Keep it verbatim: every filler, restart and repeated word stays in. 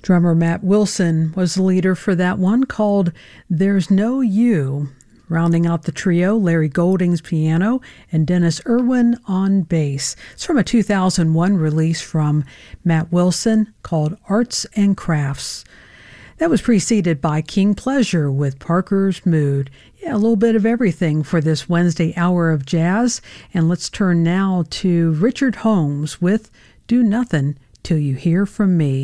Drummer Matt Wilson was the leader for that one, called There's No You. Rounding out the trio, Larry Golding's piano and Dennis Irwin on bass. It's from a two thousand one release from Matt Wilson called Arts and Crafts. That was preceded by King Pleasure with Parker's Mood. Yeah, a little bit of everything for this Wednesday hour of jazz. And let's turn now to Richard Holmes with Do Nothing Till You Hear From Me.